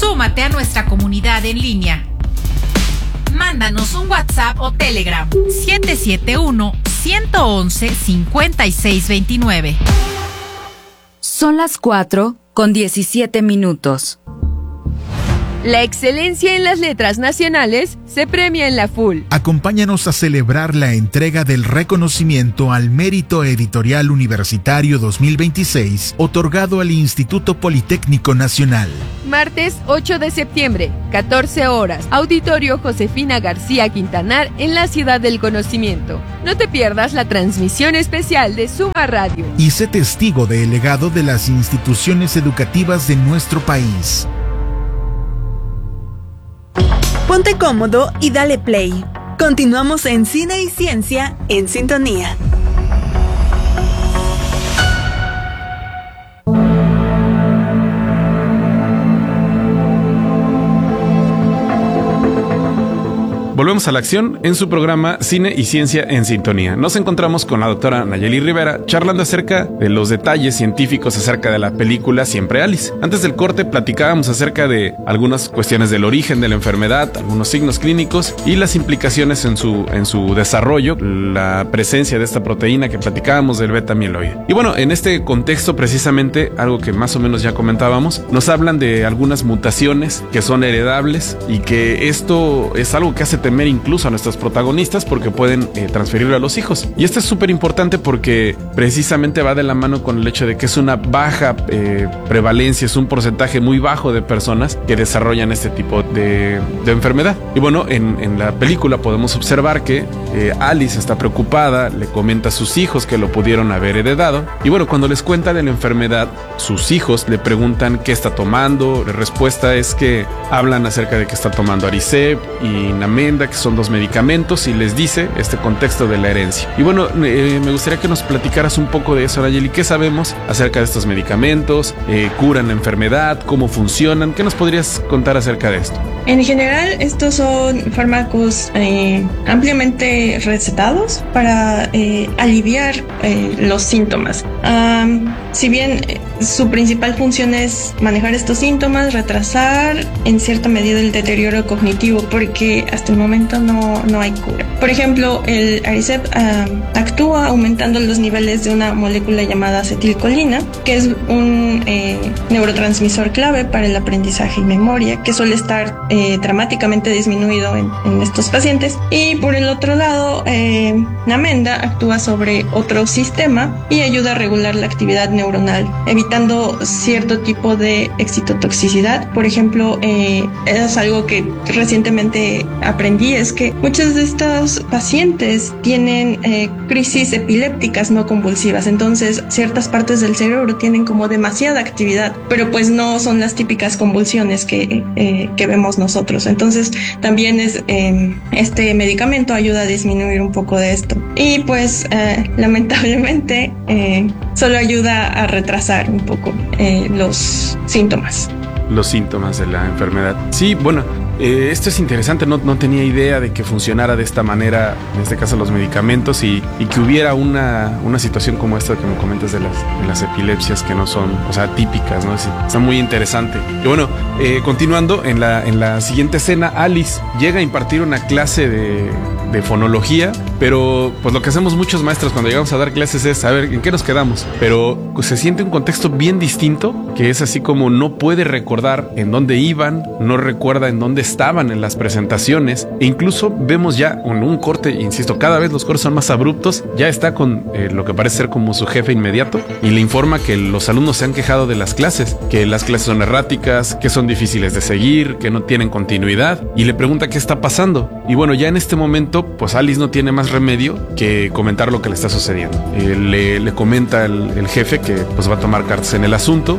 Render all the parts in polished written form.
Súmate a nuestra comunidad en línea. Mándanos un WhatsApp o Telegram 771-111-5629. Son las 4:17. La excelencia en las letras nacionales se premia en la FUL. Acompáñanos a celebrar la entrega del reconocimiento al Mérito Editorial Universitario 2026, otorgado al Instituto Politécnico Nacional. Martes 8 de septiembre, 14 horas, Auditorio Josefina García Quintanar en la Ciudad del Conocimiento. No te pierdas la transmisión especial de Suma Radio. Y sé testigo del legado de las instituciones educativas de nuestro país. Ponte cómodo y dale play. Continuamos en Cine y Ciencia en Sintonía. Volvemos a la acción en su programa Cine y Ciencia en Sintonía. Nos encontramos con la doctora Nayeli Rivera charlando acerca de los detalles científicos acerca de la película Siempre Alice. Antes del corte platicábamos acerca de algunas cuestiones del origen de la enfermedad, algunos signos clínicos y las implicaciones en su desarrollo, la presencia de esta proteína que platicábamos del beta-amiloide. Y bueno, en este contexto precisamente, algo que más o menos ya comentábamos, nos hablan de algunas mutaciones que son heredables y que esto es algo que hace temer incluso a nuestros protagonistas porque pueden transferirlo a los hijos. Y esto es súper importante porque precisamente va de la mano con el hecho de que es una baja prevalencia, es un porcentaje muy bajo de personas que desarrollan este tipo de enfermedad. Y bueno, en la película podemos observar que Alice está preocupada, le comenta a sus hijos que lo pudieron haber heredado. Y bueno, cuando les cuenta de la enfermedad, sus hijos le preguntan qué está tomando. La respuesta es que hablan acerca de que está tomando Aricept y Namenda, que son 2 medicamentos, y les dice este contexto de la herencia. Y bueno, me gustaría que nos platicaras un poco de eso, Nayeli. ¿Qué sabemos acerca de estos medicamentos? ¿Curan la enfermedad? ¿Cómo funcionan? ¿Qué nos podrías contar acerca de esto? En general, estos son fármacos ampliamente recetados para aliviar los síntomas. Si bien su principal función es manejar estos síntomas, retrasar en cierta medida el deterioro cognitivo, porque hasta el momento no hay cura. Por ejemplo, el Aricept actúa aumentando los niveles de una molécula llamada acetilcolina, que es un neurotransmisor clave para el aprendizaje y memoria, que suele estar dramáticamente disminuido en estos pacientes. Y por el otro lado, Namenda actúa sobre otro sistema y ayuda a regular la actividad neuronal, evitando cierto tipo de excitotoxicidad. Por ejemplo, es algo que recientemente aprendí, es que muchos de estos pacientes tienen crisis epilépticas no convulsivas, entonces ciertas partes del cerebro tienen como demasiada actividad, pero pues no son las típicas convulsiones que vemos nosotros. Entonces también este medicamento ayuda a disminuir un poco de esto, y pues lamentablemente solo ayuda a retrasar un poco los síntomas. Los síntomas de la enfermedad. Sí, bueno, esto es interesante, no tenía idea de que funcionara de esta manera, en este caso los medicamentos, y que hubiera una situación como esta que me comentas de las epilepsias que no son, o sea, típicas, ¿no? Está muy interesante. Y bueno, continuando, en la siguiente escena, Alice llega a impartir una clase de fonología, pero pues lo que hacemos muchos maestros cuando llegamos a dar clases es, a ver, ¿en qué nos quedamos? Pero pues, se siente un contexto bien distinto, que es así como no puede recordar en dónde iban, no recuerda en dónde estaban en las presentaciones, e incluso vemos ya en un corte, insisto, cada vez los cortes son más abruptos, ya está con lo que parece ser como su jefe inmediato, y le informa que los alumnos se han quejado de las clases, que las clases son erráticas, que son difíciles de seguir, que no tienen continuidad, y le pregunta qué está pasando. Y bueno, ya en este momento, pues Alice no tiene más remedio que comentar lo que le está sucediendo. Le comenta el jefe que pues va a tomar cartas en el asunto,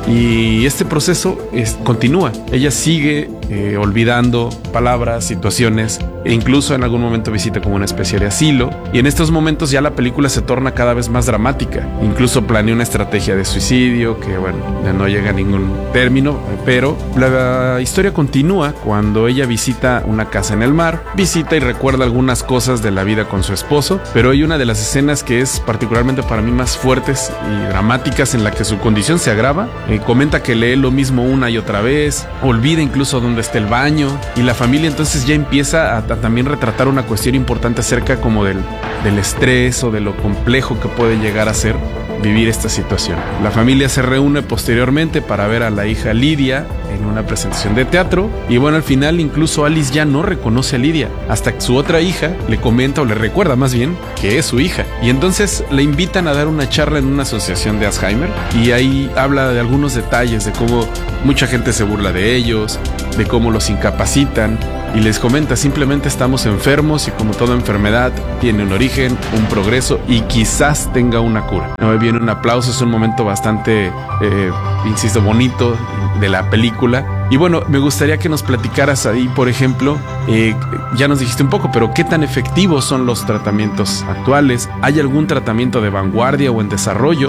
y este proceso continúa. Ella sigue olvidando palabras, situaciones, e incluso en algún momento visita como una especie de asilo, y en estos momentos ya la película se torna cada vez más dramática. Incluso planea una estrategia de suicidio que, bueno, ya no llega a ningún término, pero la historia continúa cuando ella visita una casa en el mar, visita y recuerda algunas cosas de la vida con su esposo, pero hay una de las escenas que es particularmente para mí más fuertes y dramáticas en la que su condición se agrava. Comenta que lee lo mismo una y otra vez, olvida incluso dónde está el baño, y la familia entonces ya empieza a también retratar una cuestión importante acerca como del estrés o de lo complejo que puede llegar a ser vivir esta situación. La familia se reúne posteriormente para ver a la hija Lidia en una presentación de teatro, y bueno, al final incluso Alice ya no reconoce a Lidia hasta que su otra hija le comenta, o le recuerda más bien, que es su hija, y entonces le invitan a dar una charla en una asociación de Alzheimer, y ahí habla de algunos detalles de cómo mucha gente se burla de ellos, de cómo los incapacitan, y les comenta: simplemente estamos enfermos y como toda enfermedad tiene un origen, un progreso y quizás tenga una cura. ¿No? Viene un aplauso, es un momento bastante, insisto, bonito de la película. Y bueno, me gustaría que nos platicaras ahí, por ejemplo, ya nos dijiste un poco, pero ¿qué tan efectivos son los tratamientos actuales? ¿Hay algún tratamiento de vanguardia o en desarrollo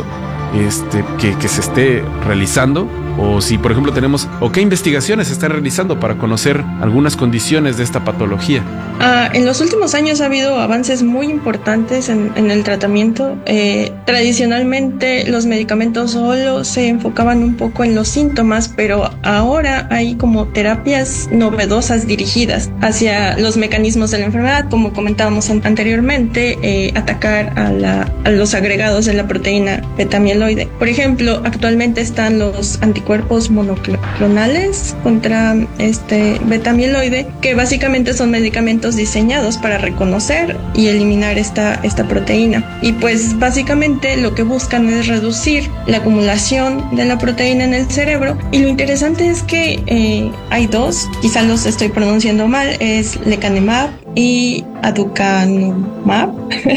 que se esté realizando? O si, por ejemplo, tenemos, o qué investigaciones se están realizando para conocer algunas condiciones de esta patología. En los últimos años ha habido avances muy importantes en el tratamiento. Tradicionalmente los medicamentos solo se enfocaban un poco en los síntomas, pero ahora hay como terapias novedosas dirigidas hacia los mecanismos de la enfermedad, como comentábamos anteriormente, atacar a los agregados de la proteína beta-amiloide. Por ejemplo, actualmente están los anticuerpos monoclonales contra beta-amiloide, que básicamente son medicamentos diseñados para reconocer y eliminar esta proteína. Y pues básicamente lo que buscan es reducir la acumulación de la proteína en el cerebro. Y lo interesante es que hay dos, quizás los estoy pronunciando mal, es lecanemab y aducanumab.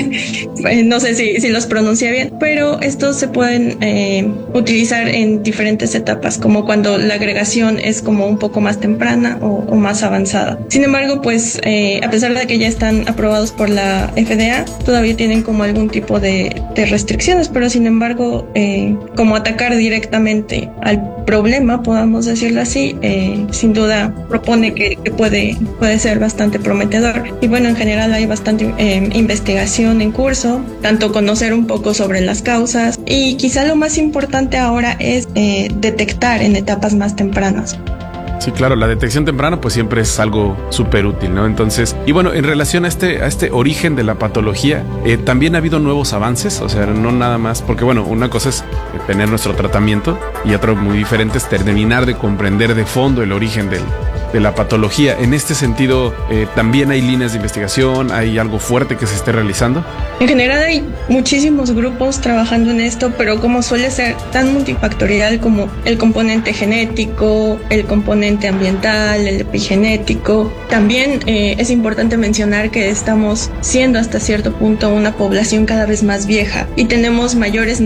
No sé si los pronuncia bien, pero estos se pueden utilizar en diferentes etapas, como cuando la agregación es como un poco más temprana o más avanzada. Sin embargo, pues a pesar de que ya están aprobados por la FDA, todavía tienen como algún tipo de restricciones, pero sin embargo, como atacar directamente al problema, podamos decirlo así, sin duda propone que puede ser bastante prometedor. Y bueno, en general hay bastante investigación en curso, tanto conocer un poco sobre las causas, y quizá lo más importante ahora es detectar en etapas más tempranas. Sí, claro, la detección temprana pues siempre es algo súper útil, ¿no? Entonces, y bueno, en relación a este origen de la patología, también ha habido nuevos avances, o sea, no nada más, porque bueno, una cosa es tener nuestro tratamiento y otra muy diferente es terminar de comprender de fondo el origen de la patología. En este sentido, también hay líneas de investigación, hay algo fuerte que se esté realizando. En general hay muchísimos grupos trabajando en esto, pero como suele ser tan multifactorial como el componente genético, el componente ambiental, el epigenético, también es importante mencionar que estamos siendo hasta cierto punto una población cada vez más vieja y tenemos mayores,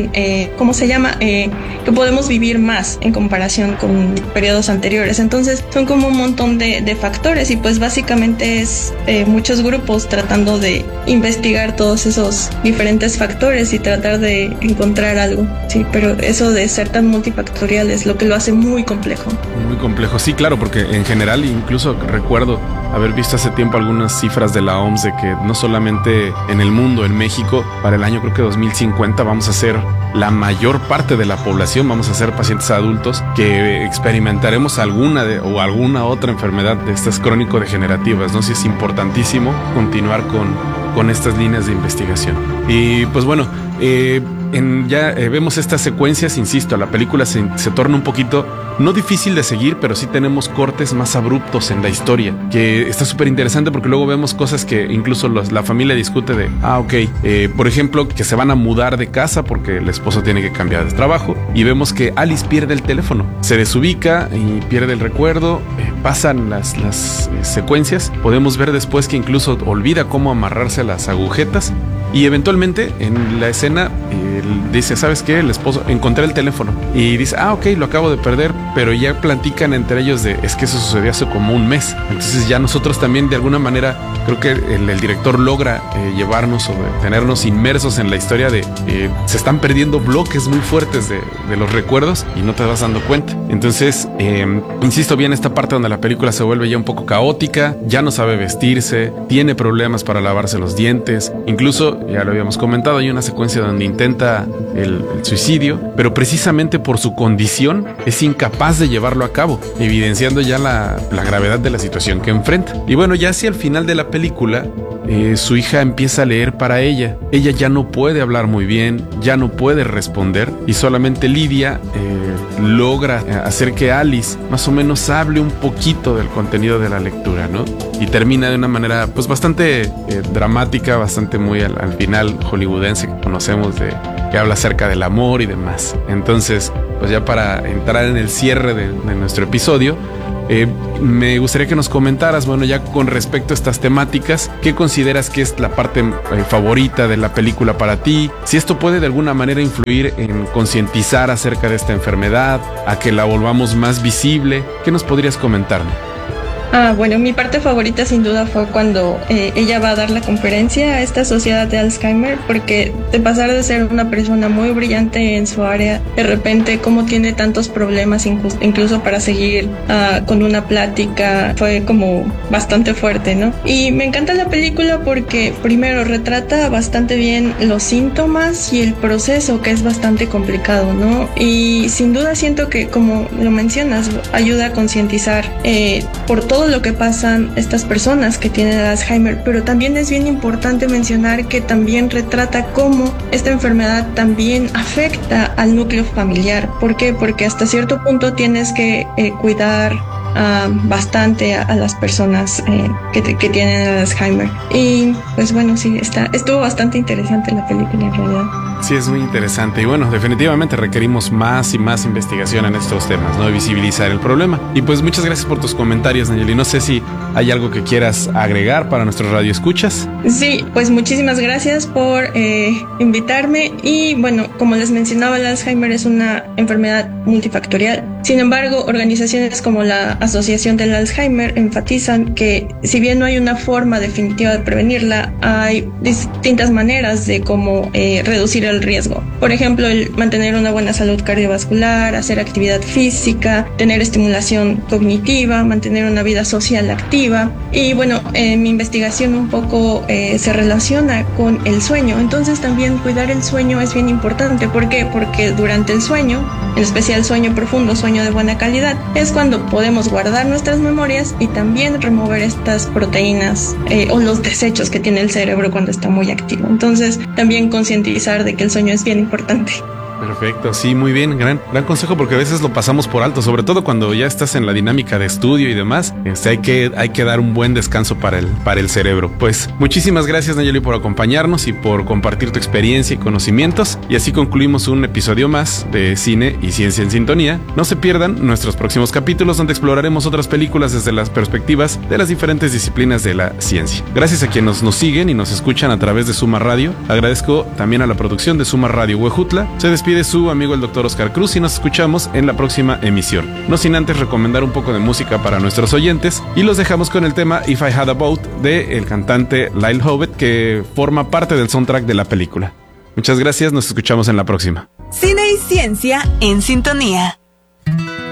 que podemos vivir más en comparación con periodos anteriores. Entonces son como un montón de factores, y pues básicamente es muchos grupos tratando de investigar todos esos diferentes factores y tratar de encontrar algo. Sí, pero eso de ser tan multifactorial es lo que lo hace muy complejo. Muy complejo, sí, claro, porque en general incluso recuerdo haber visto hace tiempo algunas cifras de la OMS de que no solamente en el mundo, en México, para el año creo que 2050 vamos a ser la mayor parte de la población, vamos a ser pacientes adultos que experimentaremos alguna otra enfermedad de estas crónico-degenerativas, ¿no? Sí, es importantísimo continuar con estas líneas de investigación. Y pues bueno, vemos estas secuencias, insisto, la película se torna un poquito, no difícil de seguir, pero sí tenemos cortes más abruptos en la historia, que está súper interesante porque luego vemos cosas que incluso la familia discute de, por ejemplo, que se van a mudar de casa porque el esposo tiene que cambiar de trabajo, y vemos que Alice pierde el teléfono, se desubica y pierde el recuerdo, pasan las secuencias, podemos ver después que incluso olvida cómo amarrarse a las agujetas, y eventualmente en la escena dice, ¿sabes qué? El esposo, encontré el teléfono. Y dice, ok, lo acabo de perder, pero ya platican entre ellos de, es que eso sucedió hace como un mes. Entonces ya nosotros también de alguna manera, creo que el director logra llevarnos o tenernos inmersos en la historia de, se están perdiendo bloques muy fuertes de los recuerdos y no te vas dando cuenta. Entonces, insisto bien, esta parte donde la película se vuelve ya un poco caótica, ya no sabe vestirse, tiene problemas para lavarse los dientes, incluso, ya lo habíamos comentado, hay una secuencia donde intenta el suicidio, pero precisamente por su condición es incapaz de llevarlo a cabo, evidenciando ya la gravedad de la situación que enfrenta. Y bueno, ya hacia el final de la película, su hija empieza a leer para ella. Ella ya no puede hablar muy bien, ya no puede responder, y solamente Lidia logra hacer que Alice más o menos hable un poquito del contenido de la lectura, ¿no? Y termina de una manera pues bastante dramática, bastante muy al final hollywoodense que conocemos, que habla acerca del amor y demás. Entonces, pues ya para entrar en el cierre de nuestro episodio, me gustaría que nos comentaras, bueno, ya con respecto a estas temáticas, ¿qué consideras que es la parte favorita de la película para ti? Si esto puede de alguna manera influir en concientizar acerca de esta enfermedad, a que la volvamos más visible, ¿qué nos podrías comentarme? Bueno, mi parte favorita sin duda fue cuando ella va a dar la conferencia a esta sociedad de Alzheimer, porque de pasar de ser una persona muy brillante en su área, de repente como tiene tantos problemas incluso para seguir con una plática, fue como bastante fuerte, ¿no? Y me encanta la película porque primero retrata bastante bien los síntomas y el proceso, que es bastante complicado, ¿no? Y sin duda siento que, como lo mencionas, ayuda a concientizar por todo lo que pasan estas personas que tienen Alzheimer, pero también es bien importante mencionar que también retrata cómo esta enfermedad también afecta al núcleo familiar. ¿Por qué? Porque hasta cierto punto tienes que cuidar bastante a las personas que tienen Alzheimer. Y pues bueno, sí, estuvo bastante interesante la película en realidad. Sí, es muy interesante y bueno, definitivamente requerimos más y más investigación en estos temas, ¿no? De visibilizar el problema. Y pues muchas gracias por tus comentarios, Nayeli. No sé si hay algo que quieras agregar para nuestros radioescuchas. Sí, pues muchísimas gracias por invitarme. Y bueno, como les mencionaba, el Alzheimer es una enfermedad multifactorial. Sin embargo, organizaciones como la Asociación del Alzheimer enfatizan que si bien no hay una forma definitiva de prevenirla, hay distintas maneras de cómo reducir el riesgo. Por ejemplo, el mantener una buena salud cardiovascular, hacer actividad física, tener estimulación cognitiva, mantener una vida social activa. Y bueno, mi investigación un poco se relaciona con el sueño. Entonces también cuidar el sueño es bien importante. ¿Por qué? Porque durante el sueño, en especial sueño profundo, sueño de buena calidad, es cuando podemos guardar nuestras memorias y también remover estas proteínas o los desechos que tiene el cerebro cuando está muy activo. Entonces también concientizar de que el sueño es bien importante. Perfecto, sí, muy bien, gran consejo, porque a veces lo pasamos por alto, sobre todo cuando ya estás en la dinámica de estudio y demás. Hay que dar un buen descanso para el cerebro. Pues muchísimas gracias, Nayeli, por acompañarnos y por compartir tu experiencia y conocimientos. Y así concluimos un episodio más de Cine y Ciencia en Sintonía. No se pierdan nuestros próximos capítulos, donde exploraremos otras películas desde las perspectivas de las diferentes disciplinas de la ciencia. Gracias a quienes nos siguen y nos escuchan a través de Suma Radio. Agradezco también a la producción de Suma Radio Huejutla. Se despide su amigo el Dr. Oscar Cruz y nos escuchamos en la próxima emisión. No sin antes recomendar un poco de música para nuestros oyentes, y los dejamos con el tema If I Had a Boat de el cantante Lyle Hobbit, que forma parte del soundtrack de la película. Muchas gracias, nos escuchamos en la próxima. Cine y Ciencia en Sintonía.